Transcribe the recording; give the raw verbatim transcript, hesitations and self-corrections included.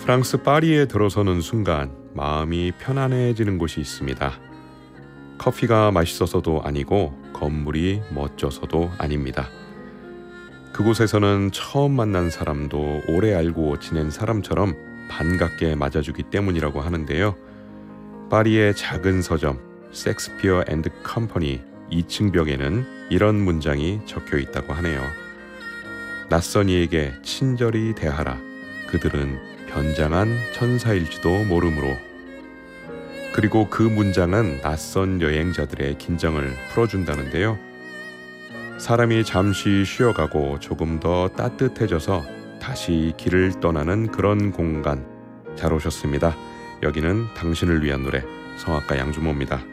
프랑스 파리에 들어서는 순간 마음이 편안해지는 곳이 있습니다. 커피가 맛있어서도 아니고 건물이 멋져서도 아닙니다. 그곳에서는 처음 만난 사람도 오래 알고 지낸 사람처럼 반갑게 맞아주기 때문이라고 하는데요. 파리의 작은 서점 섹스피어 앤드 컴퍼니 이 층 벽에는 이런 문장이 적혀 있다고 하네요. 낯선 이에게 친절히 대하라. 그들은 변장한 천사일지도 모르므로. 그리고 그 문장은 낯선 여행자들의 긴장을 풀어준다는데요. 사람이 잠시 쉬어가고 조금 더 따뜻해져서 다시 길을 떠나는 그런 공간. 잘 오셨습니다. 여기는 당신을 위한 노래 성악가 양주모입니다.